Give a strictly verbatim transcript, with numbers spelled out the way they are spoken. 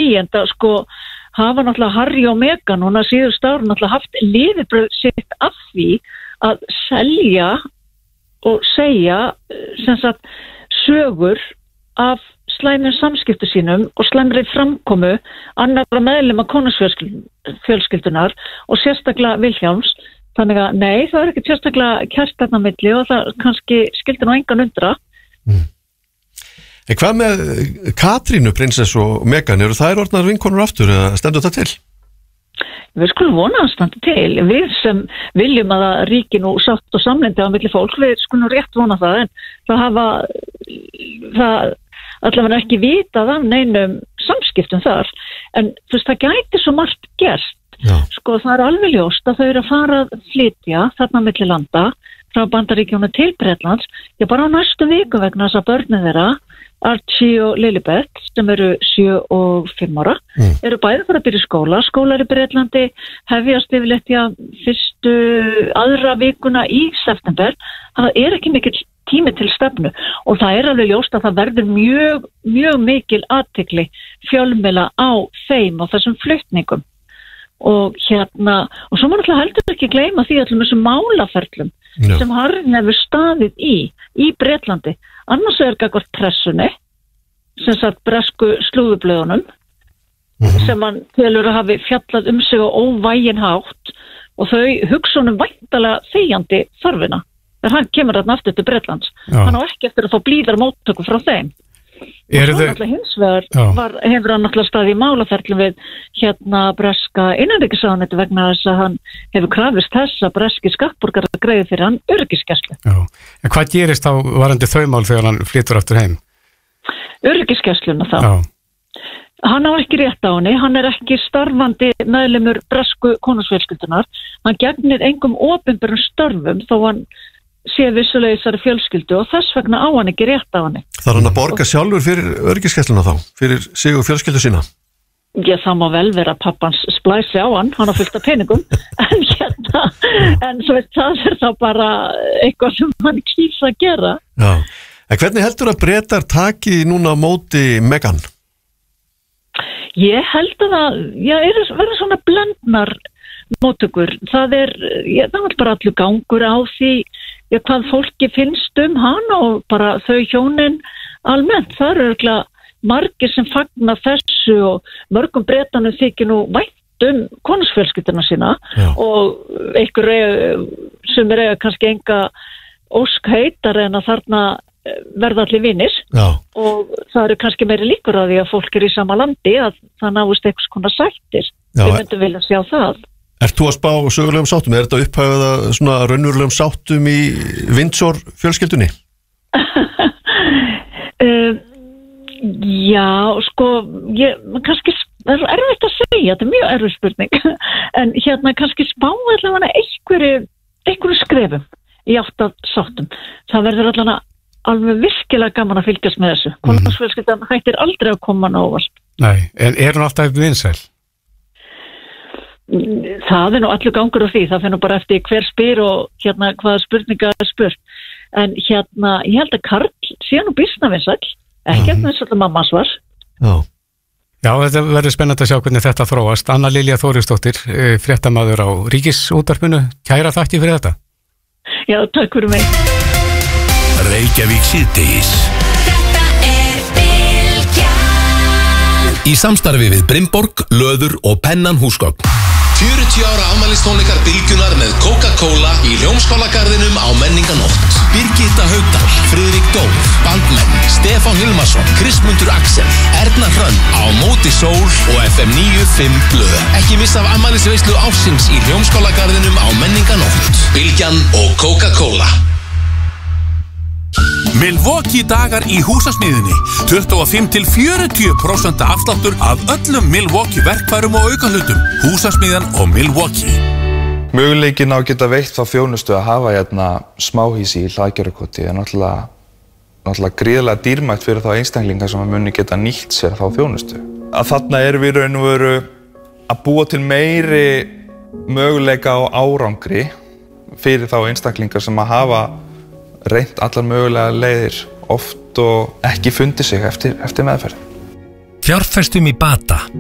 því, en það sko hafa náttúrulega Harry og Meghan núna síðustu árin náttúrulega haft lifibrauð sitt af því að selja og segja sem sagt sögur af slæmum samskiptu sínum og slæmri framkomu annarra meðlima konungsfjölskyldunar og sérstaklega Vilhjálms. Þannig að nei, það er ekki sérstaklega kært þarna á milli og það kannski skyldi nú engan undra. Mm. En hvað með Katrínu, prinsess og Meghan, eru þær orðnar vinkonur aftur eða stendur það til? Við skulum vona að standa til. Við sem viljum að það ríki nú sátt og samlyndi á milli fólk, við skulum rétt vona það, en það hafa það allavega ekki vitað af neinum samskiptum þar, en þú veist, það gæti svo margt gerst. Já. Sko, það er alveg ljóst að þau eru að fara að flytja þarna milli landa frá Bandaríkjunum til Bretlands, já bara á næstu viku vegna þess að börnin þeirra, Archie og Lilibet, sem eru sjö og fimm ára, mm. eru bæði fyrir að byrja í skóla. Skólar í Bretlandi hefjast yfirleitt já fyrstu aðra vikuna í september. Það er ekki mikill tími til stefnu og það er alveg ljóst að það verður mjög, mjög mikil athygli fjölmiðla á þeim og þessum flutningum. Og hérna, og svo má náttúrulega heldur ekki gleyma því allum þessum málaferlum no. sem Harry hefur staðið í, í Bretlandi. Annars er gagnvart pressunni, sem sagt bresku slúðublöðunum, mm-hmm. sem hann telur að hafi fjallað um sig á óvægin hátt og þau hugsa honum væntalega þegjandi þörfina. Þegar hann kemur þarna aftur til Bretlands. Já. Hann á ekki eftir að fá blíðar móttöku frá þeim. Og svo náttúrulega hins vegar var, hefur hann náttúrulega staðið í málaferlum við hérna breska innanríkisráðuneytið vegna þess að hann hefur krafist þess að breski skattborgarar greiði fyrir hann öryggisgæslu. Já. En hvað gerist þá varandi þau mál þegar hann flytur aftur heim? Öryggisgæsluna þá. Já. Hann á ekki rétt á henni, hann er ekki starfandi meðlimur bresku konungsfjölskyldunar. Hann gegnir engum opinberum störfum þó hann sé vissulega þessari fjölskyldu og þess vegna á hann ekki rétt á henni. Þarf hann að borga sjálfur fyrir öryggisgæsluna þá, fyrir sig og fjölskyldu sína? Já, það má vel vera að pappans splæsi á hann, hann á fullt af peningum, en hérna, en svo veist, það er þá bara eitthvað sem hann kýs að gera. Já, en hvernig heldur að Bretar taki núna á móti Meghan? Ég held að það, já, er verið svona blendnar móttökur. Það er, já, það var bara allur gangur á því, já, hvað fólki finnst um hann og bara þau hjónin almennt. Það eru örugglega margir sem fagna þessu og mörgum Bretanum þykir nú vænt um konungsfjölskylduna sína. Já. Og einhver sem er eiga kannski enga ósk heitar en að þarna verða allir vinir. Já. Og það eru kannski meiri líkur á því að fólk er í sama landi að það náist einhvers konar sættir. Við myndum vilja sjá það. Ert þú að spá sögulegum sáttum? Er þetta upphæfið að svona raunverulegum sáttum í Windsor fjölskyldunni? uh, já, sko, ég, kannski, það er erfitt að segja, þetta er mjög erfið spurning, en hérna kannski spá allavega einhverju, einhverju skrefum í átt að sáttum. Það verður allavega alveg virkilega gaman að fylgjast með þessu. Konungsfjölskyldan hættir aldrei að koma ná óvart. Nei, en er hún alltaf vinsæl? Það er nú allur gangur á því, það finnur bara eftir hver spyr og hérna hvaða spurninga er spurt. En hérna, ég held að Karl sé nú býsna vinsæll, ekki eftir þess að mamma svar. Já. Já, þetta verður spennandi að sjá hvernig þetta þróast. Anna Lilja Þórisdóttir, fréttamaður á Ríkisútvarpinu, kæra þakki fyrir þetta. Já, takk fyrir mig. Reykjavík síðdegis. Þetta er Bylgjan. Í samstarfi við Brimborg, Löður og Pennan húsgögn. fjörutíu ára afmælistónleikar Bylgjunar með Coca-Cola í Hljómskálagarðinum á Menninganótt. Birgitta Haugdal, Friðrik Dór, Bandmenn, Stefán Hilmarsson, Kristmundur Axel, Erna Hrönn, Á móti sól og F M níu fimm blöð. Ekki missa af afmælisveislu ársins í Hljómskálagarðinum á Menninganótt. Bylgjan og Coca-Cola. Milwaukee dagar í húsasmiðinni. tuttugu og fimm til fjörutíu prósent afsláttur af öllum Milwaukee verkfærum og aukahlutum. Húsasmiðan og Milwaukee. Möguleikin á að geta veitt þá þjónustu að hafa hérna smáhýsi í Hlaðgerðarkoti er náttúrulega, náttúrulega gríðarlega dýrmætt fyrir þá einstaklinga sem að muni geta nýtt sér þá þjónustu. Að þarna erum við raun og veru að búa til meiri möguleika á árangri fyrir þá einstaklinga sem að hafa reynt allar mögulega leiðir oft og ekki fundið sig eftir, eftir meðferð. Fjárfestum í Bata.